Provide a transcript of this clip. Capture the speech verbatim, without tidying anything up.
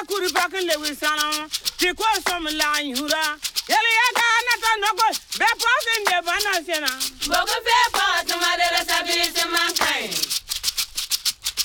kuri bakin lewi sana ti ko som la yura yeli ya ga na ta no ko be pasin de bana sena